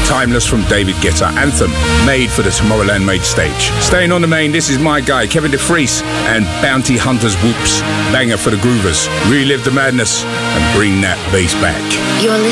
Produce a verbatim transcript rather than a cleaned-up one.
Timeless from David Guetta. Anthem, made for the Tomorrowland main stage. Staying on the main, this is my guy, Kevin DeFries, and Bounty Hunters Whoops. Banger for the groovers. Relive the madness and bring that bass back. You're